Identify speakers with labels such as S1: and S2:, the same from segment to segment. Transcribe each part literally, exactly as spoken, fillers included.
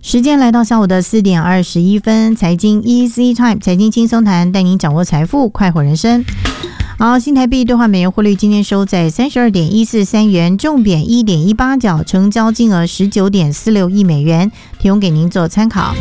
S1: 时间来到下午的四点二十一分，财经 Easy Time 财经轻松谈，带您掌握财富，快活人生。好，新台币兑换美元汇率今天收在 三十二点一四三元，重贬 一点一八角，成交金额 十九点四六亿美元，提供给您做参考。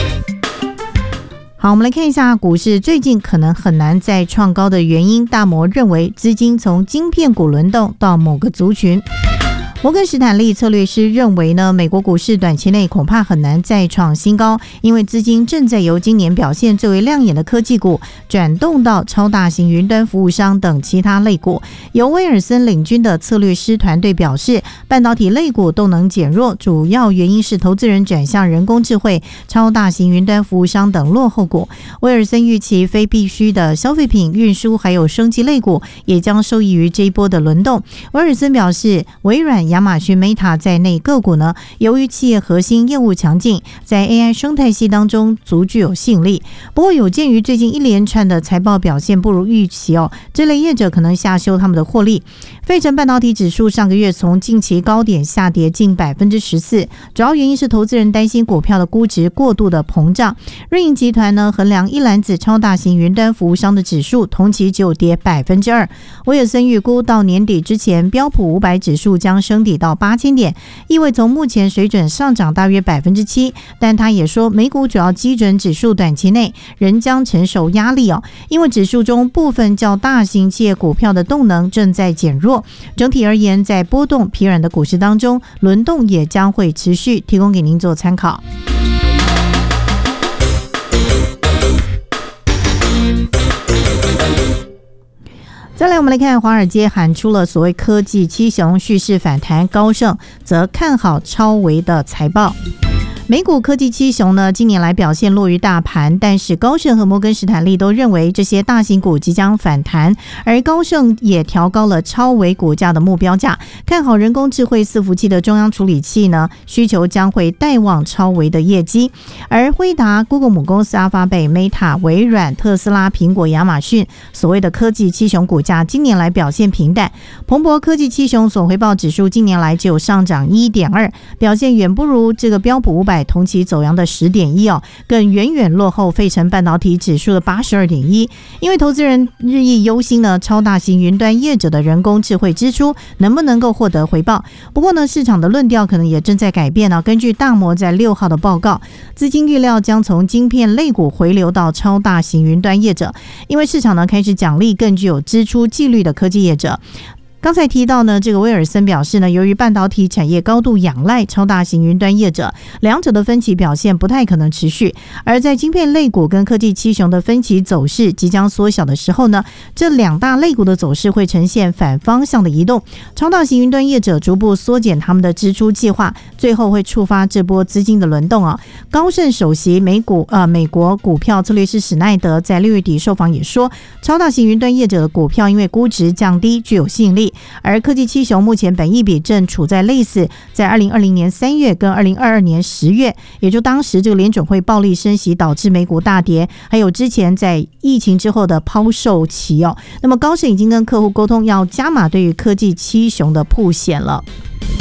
S1: 好，我们来看一下股市最近可能很难再创高的原因。大摩认为资金从晶片股轮动到某个族群。摩根士坦利策略师认为呢，美国股市短期内恐怕很难再创新高，因为资金正在由今年表现最为亮眼的科技股转动到超大型云端服务商等其他类股。由威尔森领军的策略师团队表示，半导体类股动能减弱，主要原因是投资人转向人工智慧、超大型云端服务商等落后股。威尔森预期非必需的消费品、运输还有生技类股也将受益于这一波的轮动。威尔森表示，微软、亚马逊、Meta 在内个股呢，由于企业核心业务强劲，在 A I 生态系当中足具有吸引力。不过有鉴于最近一连串的财报表现不如预期哦，这类业者可能下修他们的获利。费城半导体指数上个月从近期高点下跌近 百分之十四， 主要原因是投资人担心股票的估值过度的膨胀。瑞银集团呢，衡量一篮子超大型云端服务商的指数同期只有跌 百分之二。 威尔森预估到年底之前，标普五百指数将升抵到八千点，意味从目前水准上涨大约 百分之七。 但他也说，美股主要基准指数短期内仍将承受压力哦，因为指数中部分较大型企业股票的动能正在减弱。整体而言，在波动疲软的股市当中，轮动也将会持续，提供给您做参考。再来，我们来看华尔街喊出了所谓科技七雄蓄势反弹，高盛则看好超微的财报。美股科技七雄呢，今年来表现落于大盘，但是高盛和摩根士坦利都认为这些大型股即将反弹，而高盛也调高了超微股价的目标价，看好人工智慧伺服器的中央处理器呢，需求将会带旺超微的业绩。而辉达、Google 母公司阿发贝、Meta、微软、特斯拉、苹果、亚马逊，所谓的科技七雄股价今年来表现平淡。彭博科技七雄总回报指数今年来只有上涨 一点二， 表现远不如这个标普五百同期走阳的 十点一 哦，更远远落后费城半导体指数的 八十二点一。 因为投资人日益忧心呢，超大型云端业者的人工智慧支出能不能够获得回报。不过呢，市场的论调可能也正在改变呢。根据大摩在六号的报告，资金预料将从晶片类股回流到超大型云端业者，因为市场呢开始奖励更具有支出纪律的科技业者。刚才提到呢，这个威尔森表示呢，由于半导体产业高度仰赖超大型云端业者，两者的分歧表现不太可能持续。而在晶片类股跟科技七雄的分歧走势即将缩小的时候呢，这两大类股的走势会呈现反方向的移动。超大型云端业者逐步缩减他们的支出计划，最后会触发这波资金的轮动啊。高盛首席美股呃美国股票策略师史奈德在六月底受访也说，超大型云端业者的股票因为估值降低具有吸引力。而科技七雄目前本益比正处在类似在二零二零年三月跟二零二二年十月，也就当时这个联准会暴力升息导致美股大跌，还有之前在疫情之后的抛售期哦。那么高盛已经跟客户沟通要加码对于科技七雄的曝险了。